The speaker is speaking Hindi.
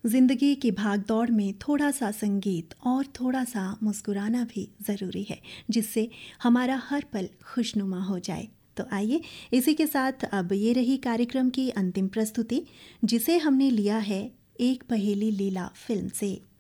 जिंदगी की भागदौड़ में थोड़ा सा संगीत और थोड़ा सा मुस्कुराना भी ज़रूरी है, जिससे हमारा हर पल खुशनुमा हो जाए। तो आइए इसी के साथ अब ये रही कार्यक्रम की अंतिम प्रस्तुति, जिसे हमने लिया है एक पहेली लीला फिल्म से।